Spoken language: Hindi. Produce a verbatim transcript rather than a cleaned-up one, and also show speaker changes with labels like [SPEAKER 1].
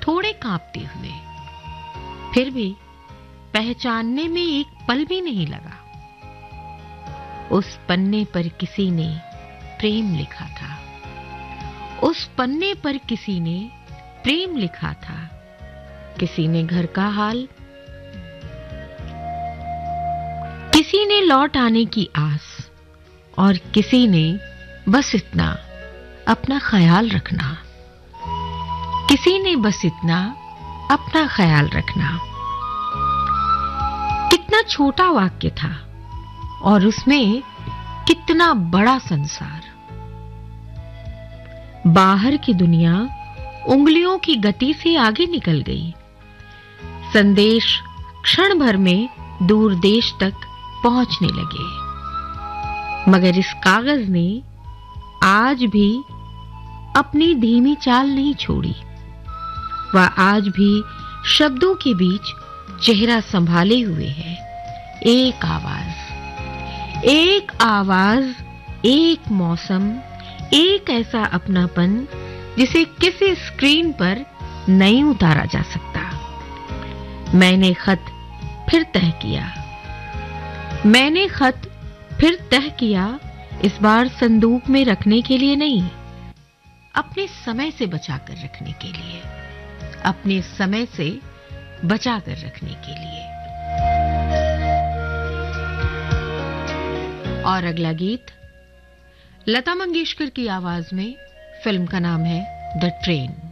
[SPEAKER 1] थोड़े कांपते हुए। फिर भी पहचानने में एक पल भी नहीं लगा। उस पन्ने पर किसी ने प्रेम लिखा था। उस पन्ने पर किसी ने प्रेम लिखा था। किसी ने घर का हाल, किसी ने लौट आने की आस, और किसी ने बस इतना अपना ख्याल रखना। किसी ने बस इतना अपना ख्याल रखना। कितना छोटा वाक्य था और उसमें कितना बड़ा संसार। बाहर की दुनिया उंगलियों की गति से आगे निकल गई। संदेश क्षण भर में दूर देश तक पहुंचने लगे। मगर इस कागज ने आज भी अपनी धीमी चाल नहीं छोड़ी। वह आज भी शब्दों के बीच चेहरा संभाले हुए है। एक आवाज, एक आवाज, एक मौसम, एक ऐसा अपनापन जिसे किसी स्क्रीन पर नहीं उतारा जा सकता। मैंने खत फिर तह किया। मैंने खत फिर तह किया, इस बार संदूक में रखने के लिए नहीं, अपने समय से बचाकर रखने के लिए। अपने समय से बचाकर रखने के लिए। और अगला गीत लता मंगेशकर की आवाज में, फिल्म का नाम है द ट्रेन।